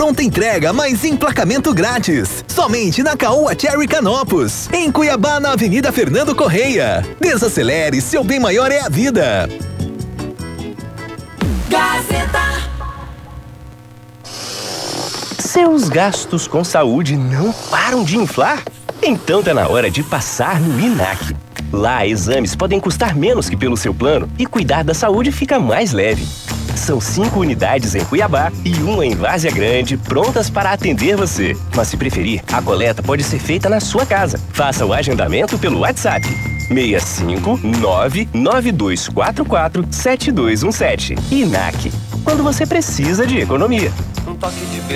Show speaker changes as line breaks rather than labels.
pronta entrega, mais emplacamento grátis. Somente na Caoa Cherry Canopus, em Cuiabá, na Avenida Fernando Correia. Desacelere, seu bem maior é a vida.
Gazeta.
Seus gastos com saúde não param de inflar? Então tá na hora de passar no INAC. Lá, exames podem custar menos que pelo seu plano e cuidar da saúde fica mais leve. São 5 unidades em Cuiabá e 1 em Várzea Grande, prontas para atender você. Mas se preferir, a coleta pode ser feita na sua casa. Faça o agendamento pelo WhatsApp 65992447217. INAC, quando você precisa de economia.
Um toque de